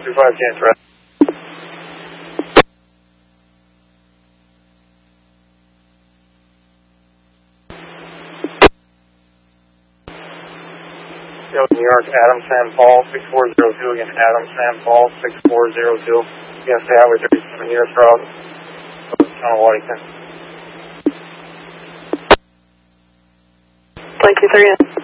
25 chance, right? New York, Adam San Paul, 6402 again, Adam San Paul, 6402. Yes, Highway 37 US route, Channel Waddington. Flight 23.